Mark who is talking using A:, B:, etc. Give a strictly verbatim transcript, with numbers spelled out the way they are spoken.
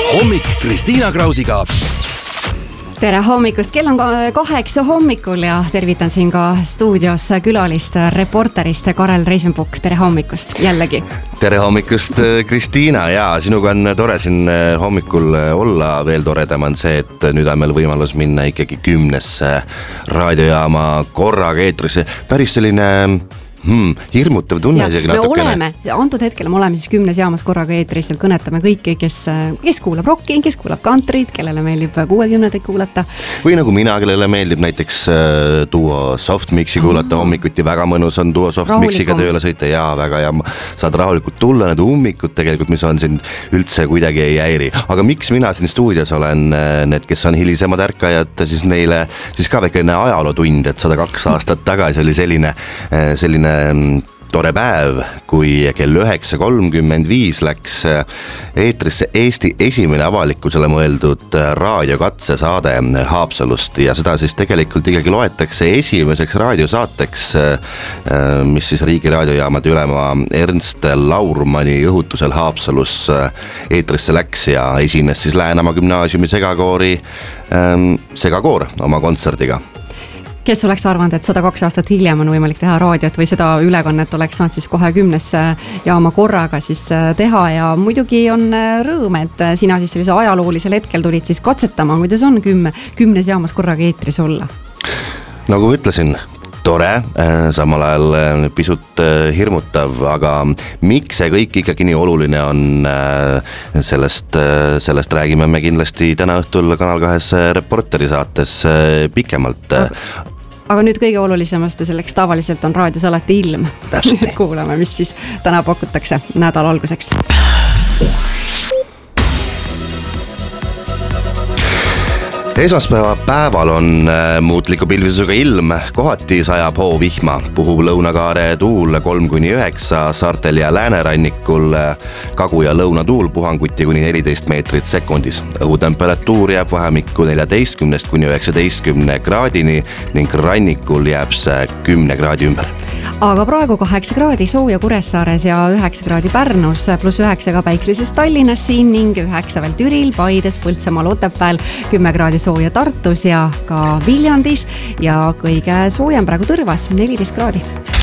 A: hommik Kristiina Krausiga.
B: Tere hommikust, kell on kaheksa hommikul ja tervitan siin ka stuudios külalist reporterist Karel Reisenbuk. Tere hommikust jällegi.
C: Tere hommikust, Kristiina, ja sinuga on tore siin hommikul olla. Veel toredam on see, et nüüd on meil võimalus minna ikkagi kümnesse raadiojaama korraga eetrisse. Päris selline Hmm, hirmutav tunne isegi natukene.
B: Me oleme, antud hetkel me oleme siis kümnes jaamas korraga eetris, kõnetame kõiki, kes, kes kuulab rocki, kes kuulab country't, kellele meeldib kuuekümnendaid kuulata.
C: Või nagu mina, kellele meeldib näiteks duo Softmixi kuulata oh. hommikuti, väga mõnus on duo Softmixiga tööle sõita ja väga ja saad rahulikult tulla, need ummikud tegelikult, mis on siin üldse kuidagi ei häiri. Aga miks mina siin stuudios olen, need, kes on hilisemad ärkajad, siis neile siis ka väikene ajalootund, et sada kaks aastat tagasi oli selline, selline tore päev, kui kell üheksa kolmkümmend viis läks eetrisse Eesti esimene avalikkusele mõeldud raadiokatsesaade Haapsalust ja seda siis tegelikult ikkagi loetakse esimeseks raadiosaateks, mis siis Riigi raadiojaamade ülema Ernst Laurmani õhutusel Haapsalus eetrisse läks ja esines siis Läänemaa gümnaasiumi segakoori segakoor oma kontserdiga.
B: Kes oleks arvanud, et sada kaks aastat hiljem on võimalik teha raadiot või seda ülekannet oleks saanud siis kohe kümnes jaama korraga siis teha ja muidugi on rõõm, et sina siis sellise ajaloolisel hetkel tulid siis katsetama, kuidas on kümme, kümnes jaamas korraga eetris olla?
C: Nagu ütlesin, tore, samal ajal pisut hirmutav, aga miks see kõik ikkagi nii oluline on, sellest, sellest räägime me kindlasti täna õhtul Kanal kahes reporteri saates pikemalt.
B: Aga nüüd kõige olulisemast ja selleks tavaliselt on raadios alati ilm. Kuulame, mis siis täna pakutakse nädala alguseks.
C: Esmaspäeva päeval on muutliku pilvisusega ilm, kohati sajab hoo vihma, puhub lõunakaare tuul kolm kuni üheksa, saartel ja läänerannikul kagu- ja lõunatuul puhanguti kuni neliteist meetrit sekundis. Õhutemperatuur jääb vahemikku neljateistkümnest kuni üheksateistkümne kraadini ning rannikul jääb see kümne kraadi ümber.
B: Aga praegu kaheksa kraadi sooja Kuressaares ja üheksa kraadi Pärnus, pluss üheksa ka päikselises Tallinnas siin ning üheksa veel Türil, Paides, Põltsamaal, Otepääl, kümme kraadi sooja Tartus ja ka Viljandis ja kõige soojem praegu Tõrvas, neliteist kraadi.